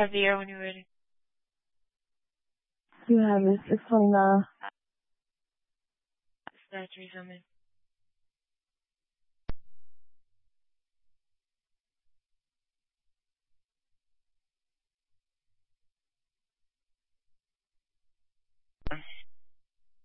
have the air when you're ready. You have it. It's 29. Battery's on me.